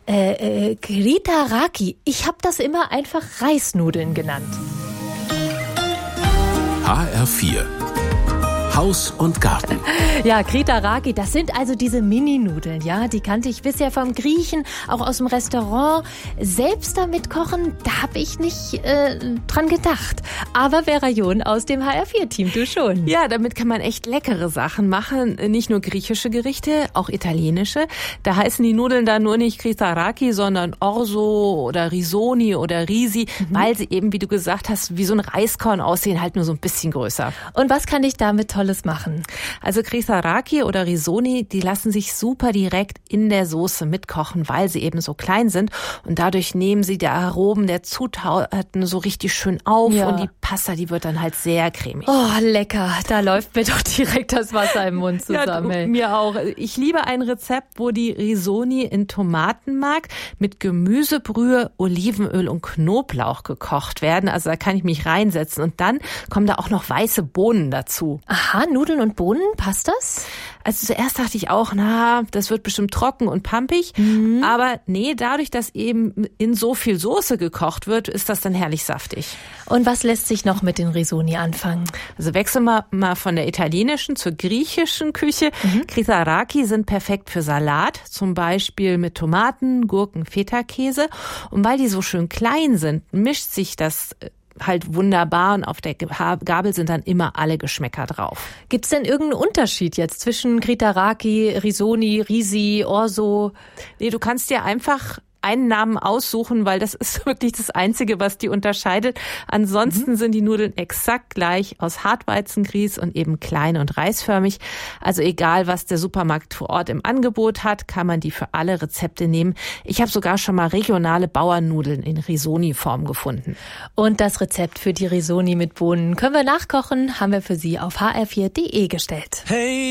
Kritaraki. Ich habe das immer einfach Reisnudeln genannt. HR4 Haus und Garten. Ja, Kritaraki, das sind also diese Mini-Nudeln, ja, die kannte ich bisher vom Griechen, auch aus dem Restaurant. Selbst damit kochen, da habe ich nicht dran gedacht. Aber Vera John aus dem HR4-Team, du schon. Ja, damit kann man echt leckere Sachen machen, nicht nur griechische Gerichte, auch italienische. Da heißen die Nudeln dann nur nicht Kritaraki, sondern Orzo oder Risoni oder Risi, weil sie eben, wie du gesagt hast, wie so ein Reiskorn aussehen, halt nur so ein bisschen größer. Und was kann ich damit Tolles machen? Also Kritaraki oder Risoni, die lassen sich super direkt in der Soße mitkochen, weil sie eben so klein sind und dadurch nehmen sie die Aromen der Zutaten so richtig schön auf und die Pasta, die wird dann halt sehr cremig. Oh, lecker. Da läuft mir doch direkt das Wasser im Mund zusammen. Ja, mir auch. Ich liebe ein Rezept, wo die Risoni in Tomatenmark mit Gemüsebrühe, Olivenöl und Knoblauch gekocht werden. Also da kann ich mich reinsetzen und dann kommen da auch noch weiße Bohnen dazu. Aha, Nudeln und Bohnen, passt das? Also zuerst dachte ich auch, das wird bestimmt trocken und pampig. Aber nee, dadurch, dass eben in so viel Soße gekocht wird, ist das dann herrlich saftig. Und was lässt sich noch mit den Risoni anfangen? Also wechseln wir mal von der italienischen zur griechischen Küche. Kritaraki sind perfekt für Salat, zum Beispiel mit Tomaten, Gurken, Feta-Käse. Und weil die so schön klein sind, mischt sich das halt wunderbar und auf der Gabel sind dann immer alle Geschmäcker drauf. Gibt's denn irgendeinen Unterschied jetzt zwischen Kritaraki, Risoni, Risi, Orzo? Nee, du kannst dir einfach einen Namen aussuchen, weil das ist wirklich das Einzige, was die unterscheidet. Ansonsten sind die Nudeln exakt gleich aus Hartweizengrieß und eben klein und reisförmig. Also egal, was der Supermarkt vor Ort im Angebot hat, kann man die für alle Rezepte nehmen. Ich habe sogar schon mal regionale Bauernnudeln in Risoni-Form gefunden. Und das Rezept für die Risoni mit Bohnen können wir nachkochen, haben wir für Sie auf hr4.de gestellt. Hey!